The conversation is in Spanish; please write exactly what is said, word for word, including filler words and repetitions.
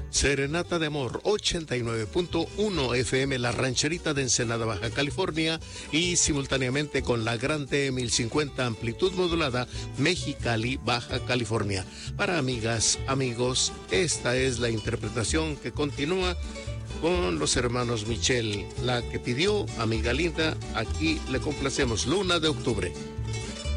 Serenata de Amor, ochenta y nueve punto uno F M, La Rancherita de Ensenada, Baja California, y simultáneamente con la Gran T mil cincuenta amplitud modulada, Mexicali, Baja California. Para amigas, amigos, esta es la interpretación que continúa con los hermanos Michel. La que pidió, amiga linda, aquí le complacemos, Luna de Octubre.